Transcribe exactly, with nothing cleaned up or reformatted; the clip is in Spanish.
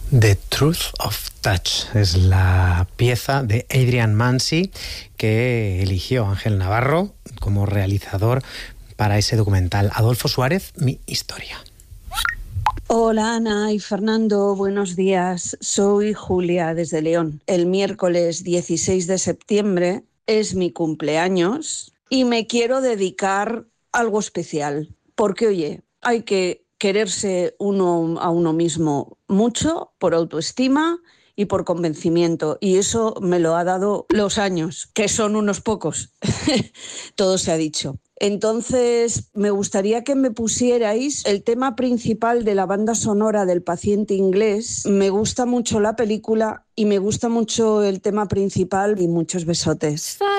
The Truth of Touch es la pieza de Adrian Mancy que eligió Ángel Navarro como realizador para ese documental. Adolfo Suárez, mi historia. Hola Ana y Fernando, buenos días. Soy Julia desde León. El miércoles dieciséis de septiembre es mi cumpleaños y me quiero dedicar a algo especial. Porque, oye, hay que quererse uno a uno mismo mucho por autoestima y por convencimiento. Y eso me lo ha dado los años, que son unos pocos. Todo se ha dicho. Entonces, me gustaría que me pusierais el tema principal de la banda sonora del Paciente Inglés. Me gusta mucho la película y me gusta mucho el tema principal y muchos besotes.